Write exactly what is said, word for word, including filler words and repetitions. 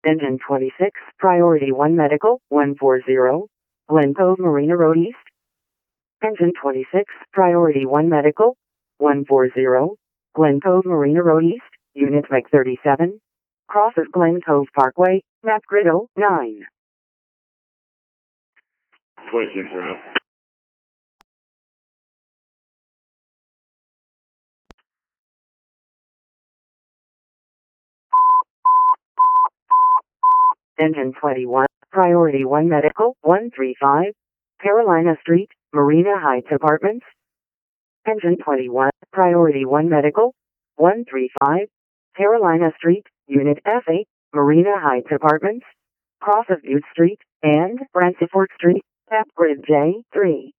Engine twenty-six, Priority one Medical, one forty, Glen Cove Marina Road East. Engine twenty-six, Priority one Medical, one forty, Glen Cove Marina Road East, Unit M E G thirty-seven. Crosses Glen Cove Parkway, map grid oh nine. twenty-six, right? Engine twenty-one, Priority one Medical, one thirty-five, Carolina Street, Marina Heights Apartments. Engine twenty-one, Priority one Medical, one thirty-five, Carolina Street, Unit F eight, Marina Heights Apartments. Cross of Butte Street and Bransford Street, map grid J three.